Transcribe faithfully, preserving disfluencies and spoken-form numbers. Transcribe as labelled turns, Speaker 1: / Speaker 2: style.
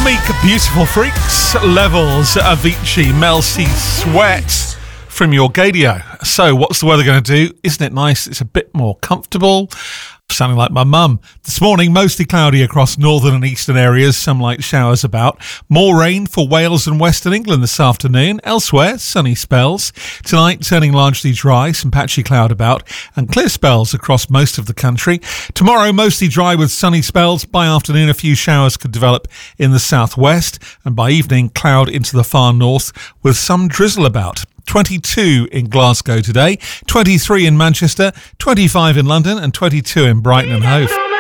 Speaker 1: Meek, Beautiful Freaks, Levels, Avicii, Mel C, Sweat from your Gadio. So what's the weather going to do? Isn't it nice? It's a bit more comfortable. Sounding like my mum. This morning, mostly cloudy across northern and eastern areas, some light showers about. More rain for Wales and Western England this afternoon. Elsewhere, sunny spells. Tonight, turning largely dry, some patchy cloud about, and clear spells across most of the country. Tomorrow, mostly dry with sunny spells. By afternoon, a few showers could develop in the southwest, and by evening, cloud into the far north with some drizzle about. twenty-two in Glasgow today, twenty-three in Manchester, twenty-five in London and twenty-two in Brighton and Hove.